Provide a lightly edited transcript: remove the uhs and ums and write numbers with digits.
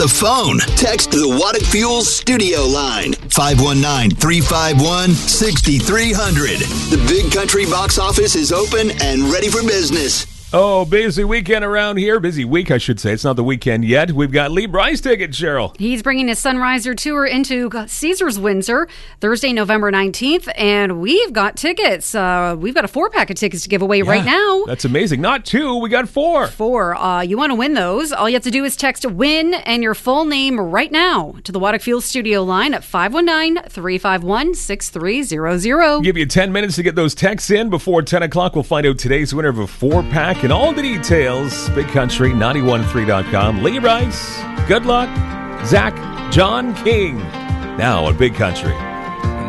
the phone. Text the Waddick Fuels studio line, 519-351-6300. The Big Country box office is open and ready for business. Oh, busy weekend around here. Busy week, I should say. It's not the weekend yet. We've got Lee Bryce tickets, Cheryl. He's bringing his Sunriser tour into Caesars Windsor Thursday, November 19th, and we've got tickets. We've got a 4-pack of tickets to give away right now. That's amazing. Not 2, we got 4. 4. You want to win those. All you have to do is text WIN and your full name right now to the Waddick Fuels studio line at 519-351-6300. Give you 10 minutes to get those texts in. Before 10 o'clock, we'll find out today's winner of a 4-pack. And all the details, Big Country 913.com. Lee Rice, good luck, Zach, John King. Now on Big Country.